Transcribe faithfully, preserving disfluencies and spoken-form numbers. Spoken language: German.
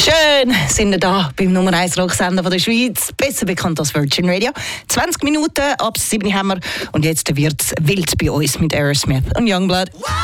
Schön sind wir da beim Nummer eins Rocksender von der Schweiz, besser bekannt als Virgin Radio. zwanzig Minuten ab sieben haben wir und jetzt wird es wild bei uns mit Aerosmith und Youngblood.